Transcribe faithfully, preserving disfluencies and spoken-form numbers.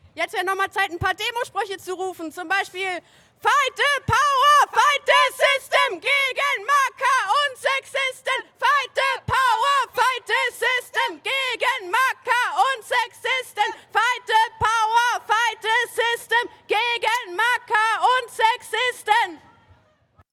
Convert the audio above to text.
Jetzt wäre nochmal Zeit, ein paar Demosprüche zu rufen. Zum Beispiel Fight the Power!